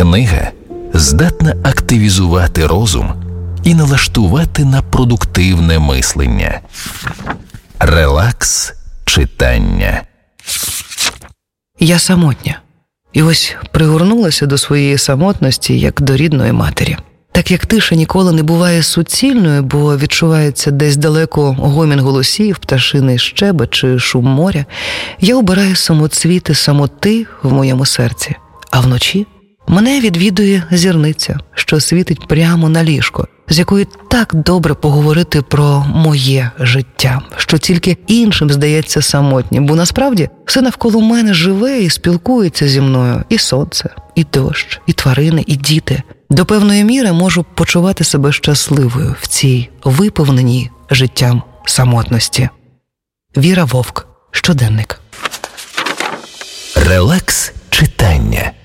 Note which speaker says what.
Speaker 1: Книга здатна активізувати розум і налаштувати на продуктивне мислення. Релакс читання.
Speaker 2: Я самотня. І ось пригорнулася до своєї самотності, як до рідної матері. Так як тиша ніколи не буває суцільною, бо відчувається десь далеко гомін голосів, пташиний щебет чи шум моря, я обираю самоцвіти самоти в моєму серці. А вночі мене відвідує зірниця, що світить прямо на ліжко, з якою так добре поговорити про моє життя, що тільки іншим здається самотнім, бо насправді все навколо мене живе і спілкується зі мною. І сонце, і дощ, і тварини, і діти. До певної міри можу почувати себе щасливою в цій виповненій життям самотності. Віра Вовк. Щоденник.
Speaker 1: Релакс читання.